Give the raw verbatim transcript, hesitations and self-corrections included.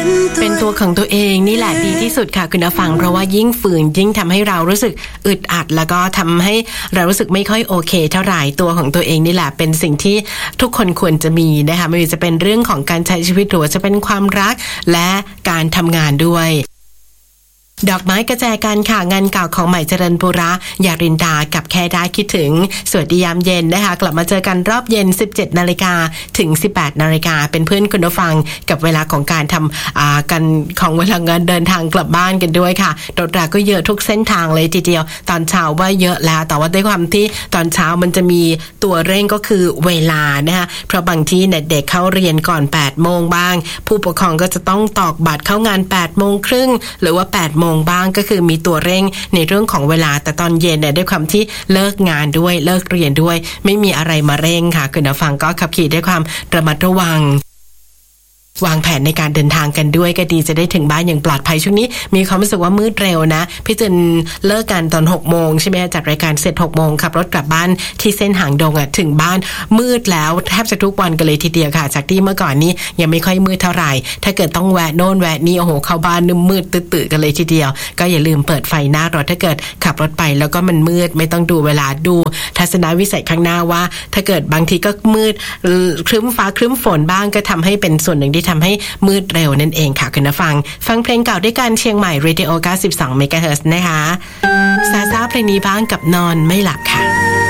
เป็นตัวของตัวเองนี่แหละดีที่สุดค่ะคุณผู้ฟังเพราะว่ายิ่งฝืนยิ่งทำให้เรารู้สึกอึดอัดแล้วก็ทำให้เรารู้สึกไม่ค่อยโอเคเท่าไหร่ตัวของตัวเองนี่แหละเป็นสิ่งที่ทุกคนควรจะมีนะคะไม่ว่าจะเป็นเรื่องของการใช้ชีวิตหรือจะเป็นความรักและการทำงานด้วยดอกไม้กระจายกันค่ะงานเก่าของใหม่เจริญปุระยารินดากับแค่ได้คิดถึงสวัสดียามเย็นนะคะกลับมาเจอกันรอบเย็น สิบเจ็ดนาฬิกา ถึง สิบแปดนาฬิกาเป็นเพื่อนคุณผู้ฟังกับเวลาของการทำอ่ากันของเวลาเงินเดินทางกลับบ้านกันด้วยค่ะรถราก็เยอะทุกเส้นทางเลยทีเดียวตอนเช้าว่าเยอะแล้วแต่ว่าด้วยความที่ตอนเช้ามันจะมีตัวเร่งก็คือเวลานะคะเพราะบางที่เนี่ยเด็กเข้าเรียนก่อน แปดโมงบ้างผู้ปกครองก็จะต้องตอกบัตรเข้างาน แปดโมงครึ่งหรือว่า แปดโมงบ้างก็คือมีตัวเร่งในเรื่องของเวลาแต่ตอนเย็นเนี่ยด้วยความที่เลิกงานด้วยเลิกเรียนด้วยไม่มีอะไรมาเร่งค่ะคุณผู้ฟังก็ขับขี่ด้วยความระมัดระวังวางแผนในการเดินทางกันด้วยก็ดีจะได้ถึงบ้านอย่างปลอดภัยช่วงนี้มีความรู้สึกว่ามืดเร็วนะพี่จินเลิกกันตอน หกโมงใช่ไหมจัดรายการเสร็จ หกโมงขับรถกลับบ้านที่เส้นหางดงอ่ะถึงบ้านมืดแล้วแทบจะทุกวันกันเลยทีเดียวค่ะจากที่เมื่อก่อนนี้ยังไม่ค่อยมืดเท่าไหร่ถ้าเกิดต้องแวะโน่นแวะนี่โอ้โหเข้าบ้านนึมมืดตื่นๆกันเลยทีเดียวก็อย่าลืมเปิดไฟหน้ารถถ้าเกิดขับรถไปแล้วก็มันมืดไม่ต้องดูเวลาดูทัศนวิสัยข้างหน้าว่าถ้าเกิดบางทีก็มืดครึ้มฟ้าครึ้มฝนบ้างก็ทำให้เป็นส่วนหนึ่งที่ทำให้มืดเร็วนั่นเองค่ะคุณผู้ฟังฟังเพลงเก่าด้วยกันเชียงใหม่ Radio เก้าสิบสอง เมกะเฮิรตซ์ นะคะซาซาเพลงนี้บ้างกับนอนไม่หลับค่ะ